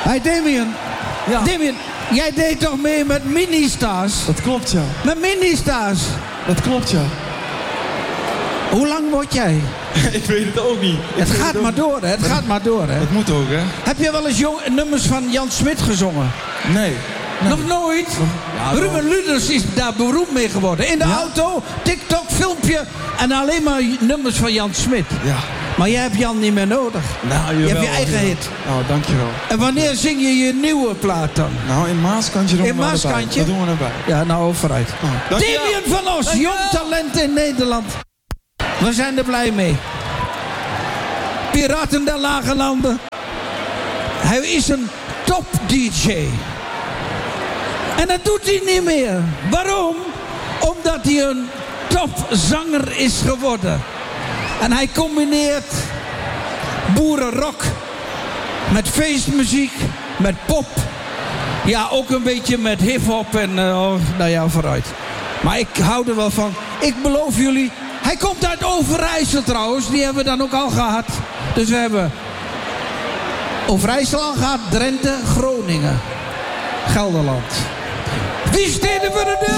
Hey Damien. Ja. Damien, jij deed toch mee met Ministars? Dat klopt, ja. Met Ministars? Dat klopt, ja. Hoe lang word jij? Ik weet het ook niet. Het gaat maar door, hè? Het gaat maar door, hè? Dat moet ook, hè? Heb je wel eens nummers van Jan Smit gezongen? Nee. Nog nooit? Ja, Ruben Luders is daar beroemd mee geworden. In de auto, TikTok, filmpje en alleen maar nummers van Jan Smit. Ja. Maar jij hebt Jan niet meer nodig. Nou, Je hebt je eigen hit. Oh, dankjewel. En wanneer zing je je nieuwe plaat dan? Nou, in Maaskantje doen we In maar erbij. Maaskantje? Dat doen we erbij. Ja, nou, vooruit. Dankjewel. Damien van Os, jong talent in Nederland. We zijn er blij mee. Piraten der Lage Landen. Hij is een top DJ. En dat doet hij niet meer. Waarom? Omdat hij een topzanger is geworden. En hij combineert boerenrock met feestmuziek, met pop. Ja, ook een beetje met hip-hop en nou ja, vooruit. Maar ik hou er wel van. Ik beloof jullie, hij komt uit Overijssel trouwens. Die hebben we dan ook al gehad. Dus we hebben Overijssel al gehad, Drenthe, Groningen, Gelderland. Wie steden voor de deur?